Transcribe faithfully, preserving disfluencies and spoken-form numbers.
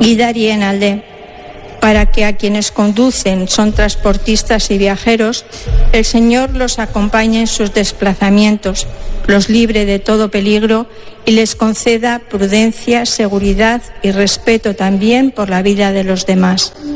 Gidari Enalde, para que a quienes conducen son transportistas y viajeros, el Señor los acompañe en sus desplazamientos, los libre de todo peligro y les conceda prudencia, seguridad y respeto también por la vida de los demás.